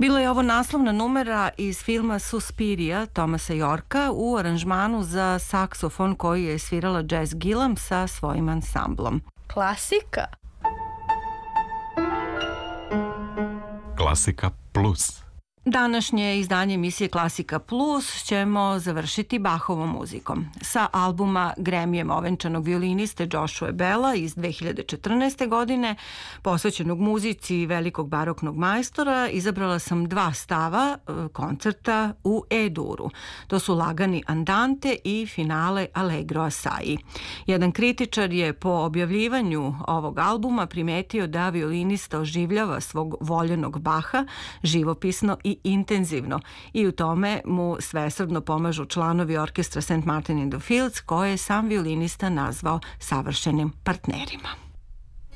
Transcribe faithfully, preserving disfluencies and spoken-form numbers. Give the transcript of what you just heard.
Bila je ovo naslovna numera iz filma Suspiria Thomasa Yorka u aranžmanu za saksofon koji je svirala Jazz Gillam sa svojim ansamblom. Klasika. Klasika plus. Današnje izdanje emisije Klasika Plus ćemo završiti Bachovom muzikom. Sa albuma Gremijem ovenčanog violiniste Joshua Bella iz dve hiljade četrnaeste. godine, posvećenog muzici velikog baroknog majstora, izabrala sam dva stava koncerta u E-duru. To su lagani Andante i finale Allegro Assai. Jedan kritičar je po objavljivanju ovog albuma primetio da violinista oživljava svog voljenog Baha živopisno i intenzivno i u tome mu svesrdno pomažu članovi orkestra Saint Martin in the Fields, koje je sam violinista nazvao savršenim partnerima.